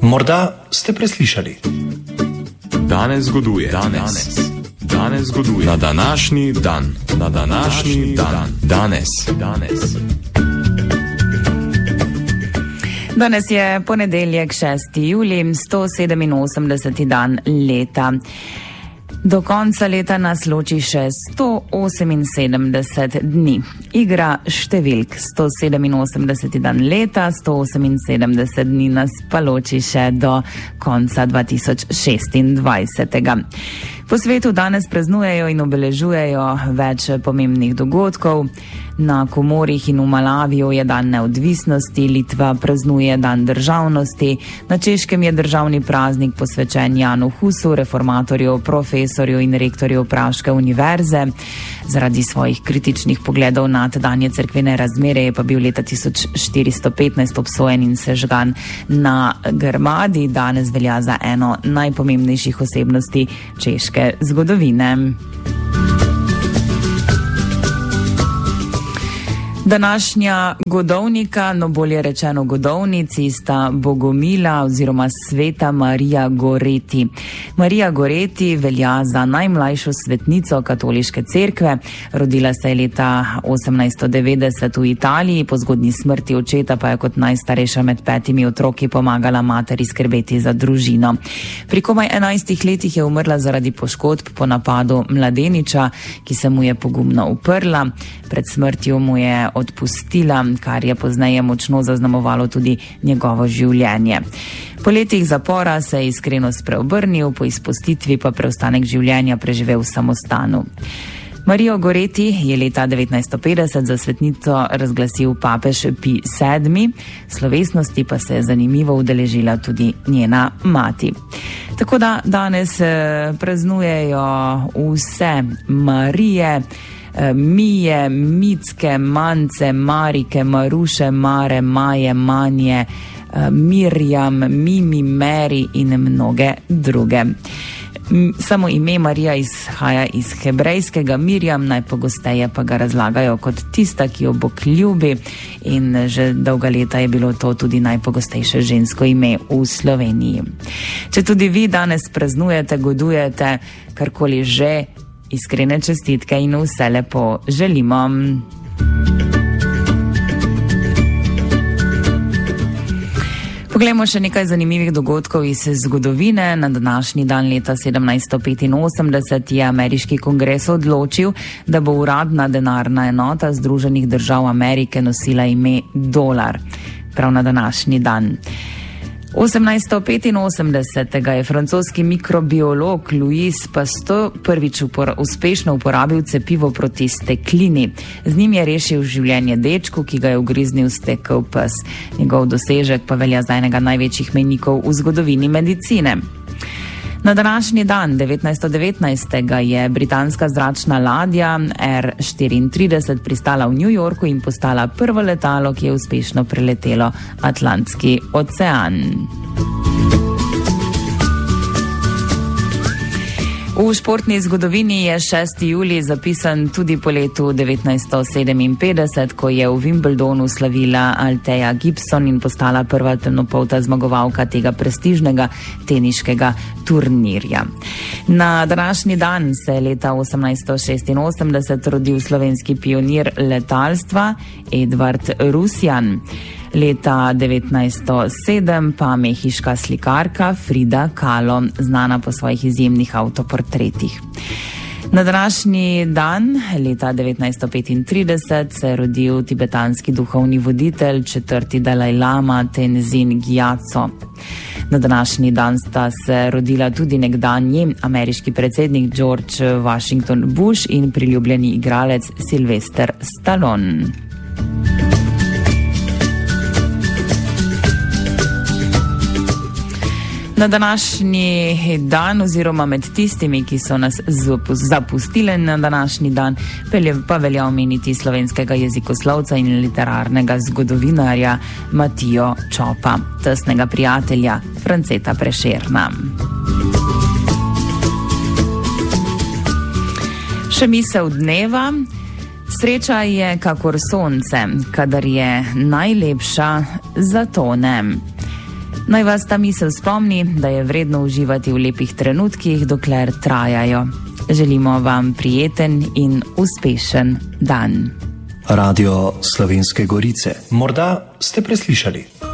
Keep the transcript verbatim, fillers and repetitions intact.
Morda ste preslišali. Danes zgoduje. Danes. Danes zgoduje. Na današnji dan. Na današnji dan. Danes. Danes. Danes je ponedeljek, šesti julij, sto sedeminosemdeseti dan leta. Do konca leta nas loči še sto oseminsedemdeset dni. Igra številk, sto sedeminosemdeseti dan leta, sto oseminsedemdeset dni nas pa loči še do konca dva tisoč šestindvajset. Po svetu danes praznujejo in obeležujejo več pomembnih dogodkov. Na Komorih in v Malaviju je dan neodvisnosti, Litva praznuje dan državnosti, na Češkem je državni praznik posvečen Janu Husu, reformatorju, profesorju in rektorju Praške univerze. Zaradi svojih kritičnih pogledov na tedanje cerkvene razmere je pa bil leta tisoč štiristo petnajst obsojen in sežgan na grmadi. Danes velja za eno najpomembnejših osebnosti češke zgodovine. Današnja godovnika, no bolje rečeno godovnici, sta Bogomila oziroma Sveta Marija Goreti. Marija Goreti velja za najmlajšo svetnico katoliške cerkve. Rodila se je leta osemnajststo devetdeset v Italiji, po zgodnji smrti očeta pa je kot najstarejša med petimi otroki pomagala materi skrbeti za družino. Pri komaj enajstih letih je umrla zaradi poškodb po napadu mladeniča, ki se mu je pogumno uprla. Pred smrtjo mu je odpustila, kar je pozneje močno zaznamovalo tudi njegovo življenje. Po letih zapora se je iskreno spreobrnil, po izpustitvi pa preostanek življenja preživel v samostanu. Marijo Goreti je leta devetnajststo petdeset za svetnico razglasil papež Pij sedmi, slovesnosti pa se je zanimivo udeležila tudi njena mati. Tako da danes praznujejo vse Marije, Mije, Micke, Mance, Marike, Maruše, Mare, Maje, Manje, Mirjam, Mimi, Meri in mnoge druge. Samo ime Marija izhaja iz hebrejskega Mirjam, najpogosteje pa ga razlagajo kot tista, ki jo Bog ljubi, in že dolga leta je bilo to tudi najpogostejše žensko ime v Sloveniji. Če tudi vi danes praznujete, godujete, karkoli že, iskrene čestitke in vse lepo želimo. Poglejmo še nekaj zanimivih dogodkov iz zgodovine. Na današnji dan leta sedemnajststo petinosemdeset je ameriški kongres odločil, da bo uradna denarna enota Združenih držav Amerike nosila ime dolar. Prav na današnji dan. osemnajststo petinosemdeset je francoski mikrobiolog Louis Pasteur prvič upor, uspešno uporabil cepivo proti steklini. Z njim je rešil življenje dečku, ki ga je ugriznil stekel pes. Njegov dosežek pa velja za enega največjih mejnikov v zgodovini medicine. Na današnji dan, devetnajststo devetnajst, je britanska zračna ladja R štiriintrideset pristala v New Yorku in postala prvo letalo, ki je uspešno preletelo Atlantski ocean. V športni zgodovini je šesti julij zapisan tudi po letu devetnajststo sedeminpetdeset, ko je v Wimbledonu slavila Althea Gibson in postala prva temnopolta zmagovalka tega prestižnega teniškega turnirja. Na današnji dan se je leta osemnajststo šestinosemdeset rodil slovenski pionir letalstva Edvard Rusjan. Leta devetnajststo sedem pa mehiška slikarka Frida Kahlo, znana po svojih izjemnih avtoportretih. Na današnji dan, leta devetnajststo petintrideset, se je rodil tibetanski duhovni voditelj, četrti Dalajlama Tenzin Gyatso. Na današnji dan sta se rodila tudi nekdanji ameriški predsednik George Washington Bush in priljubljeni igralec Sylvester Stallone. Na današnji dan oziroma med tistimi, ki so nas zapustili na današnji dan, pa velja omeniti slovenskega jezikoslovca in literarnega zgodovinarja Matijo Čopa, tesnega prijatelja Franceta Prešerna. Še misel dneva. Sreča je kakor sonce, kadar je najlepša, zatone. Naj vas ta misel spomni, da je vredno uživati v lepih trenutkih, dokler trajajo. Želimo vam prijeten in uspešen dan. Radio Slovenske Gorice. Morda ste preslišali.